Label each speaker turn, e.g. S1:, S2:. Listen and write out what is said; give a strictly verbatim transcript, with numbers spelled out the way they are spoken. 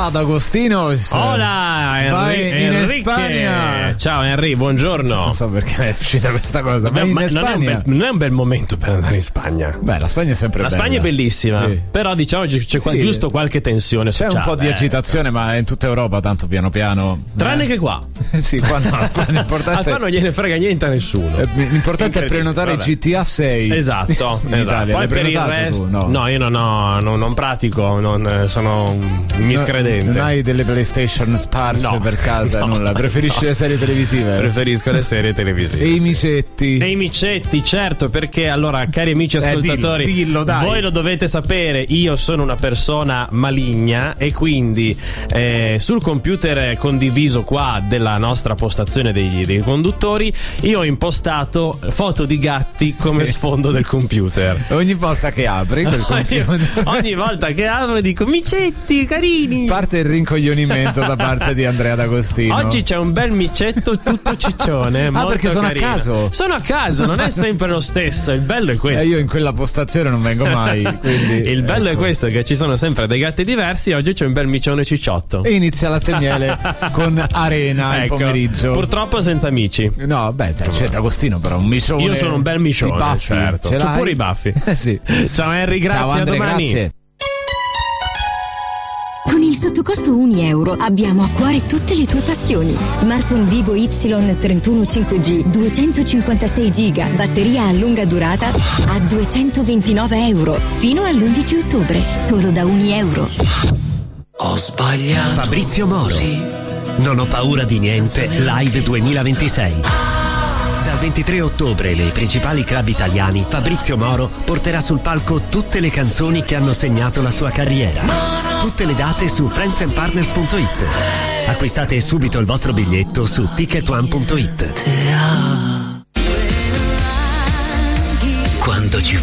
S1: Hola D'Agostinos.
S2: Hola Enri-
S1: Vai in
S2: Enrique.
S1: Spagna.
S2: Ciao Henry, buongiorno.
S1: Non so perché è uscita questa cosa, ma,
S2: Beh,
S1: in
S2: ma non, è un
S1: Spagna.
S2: bel, non è un bel momento per andare in Spagna.
S1: Beh, la Spagna è sempre
S2: La
S1: bella.
S2: Spagna è bellissima,
S1: Sì.
S2: però diciamo c'è, c'è qua
S1: Sì.
S2: giusto qualche tensione
S1: C'è
S2: sociale.
S1: un po' di agitazione, ma è in tutta Europa, tanto piano piano.
S2: Tranne
S1: Eh.
S2: che qua.
S1: Sì, qua no, qua
S2: Ah,
S1: l'importante,
S2: qua non gliene frega niente a nessuno.
S1: eh, l'importante è
S2: Incredibile,
S1: prenotare
S2: vabbè.
S1: G T A sei.
S2: Esatto,
S1: in
S2: esatto.
S1: Italia.
S2: Poi
S1: L'hai
S2: per il
S1: prenotato
S2: resto,
S1: tu? No.
S2: no, io non ho, non, non pratico, non eh, sono un miscredente.
S1: Non hai delle PlayStation sparse
S2: No.
S1: per casa,
S2: No.
S1: nulla. Preferisci
S2: No.
S1: le serie televisive?
S2: Preferisco le serie televisive.
S1: E i
S2: sì.
S1: micetti.
S2: E i micetti, certo, perché allora, cari amici ascoltatori,
S1: Eh, dillo, dillo, dai.
S2: voi lo dovete sapere, io sono una persona maligna e quindi eh, sul computer condiviso qua della nostra postazione dei, dei conduttori, io ho impostato foto di gatti come
S1: Sì.
S2: sfondo del computer.
S1: Ogni volta che apri quel
S2: ogni,
S1: computer
S2: ogni volta che apro dico micetti carini.
S1: parte il rincoglionimento da parte di Andrea D'Agostino.
S2: Oggi c'è un bel micetto tutto ciccione. molto
S1: perché sono a
S2: carino.
S1: caso?
S2: Sono a caso, non è sempre lo stesso. Il bello è
S1: Eh,
S2: questo.
S1: io in quella postazione non vengo mai. Quindi,
S2: Il bello
S1: ecco.
S2: è questo, che ci sono sempre dei gatti diversi. Oggi c'è un bel micione cicciotto.
S1: E inizia latte e miele con Arena il
S2: Ecco,
S1: pomeriggio.
S2: purtroppo senza amici.
S1: No, beh, dai, c'è D'Agostino però un micione.
S2: Io sono un bel micione,
S1: I baffi,
S2: certo.
S1: ce
S2: C'ho
S1: l'hai?
S2: pure i baffi.
S1: Eh sì.
S2: Ciao Henry, grazie,
S1: Ciao
S2: a
S1: Andre,
S2: domani.
S1: grazie.
S3: Con il sottocosto uno euro abbiamo a cuore tutte le tue passioni. Smartphone Vivo Y trentuno cinque G, duecentocinquantasei giga, batteria a lunga durata a duecentoventinove euro. Fino all'undici ottobre, solo da uno euro.
S4: Ho sbagliato.
S5: Fabrizio Moro.
S4: Così.
S5: Non ho paura di niente, Live duemilaventisei. Dal ventitré ottobre nei principali club italiani Fabrizio Moro porterà sul palco tutte le canzoni che hanno segnato la sua carriera. Tutte le date su friends and partners punto it. Acquistate subito il vostro biglietto su ticket one punto it.
S4: Te amo.